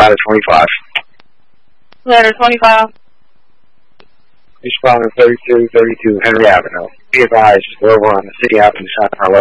Ladder 25. Ladder 25. Responding 3232 Henry Avenue. Be advised, we're over on the City Avenue side of our